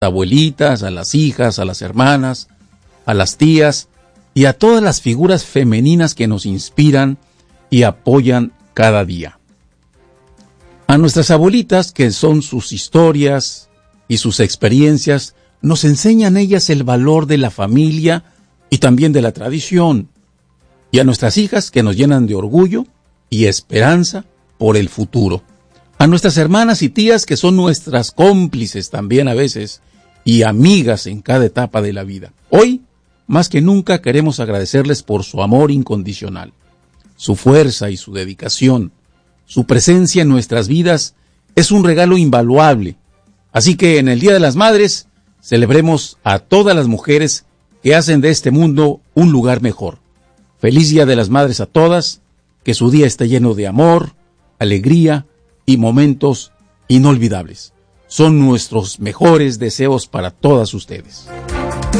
abuelitas, a las hijas, a las hermanas, a las tías y a todas las figuras femeninas que nos inspiran y apoyan cada día. A nuestras abuelitas, que son sus historias y sus experiencias, nos enseñan ellas el valor de la familia y también de la tradición. Y a nuestras hijas, que nos llenan de orgullo y esperanza por el futuro. A nuestras hermanas y tías, que son nuestras cómplices también a veces y amigas en cada etapa de la vida. Hoy, más que nunca, queremos agradecerles por su amor incondicional, su fuerza y su dedicación. Su presencia en nuestras vidas es un regalo invaluable. Así que en el Día de las Madres, celebremos a todas las mujeres que hacen de este mundo un lugar mejor. Feliz Día de las Madres a todas, que su día esté lleno de amor, alegría y momentos inolvidables. Son nuestros mejores deseos para todas ustedes.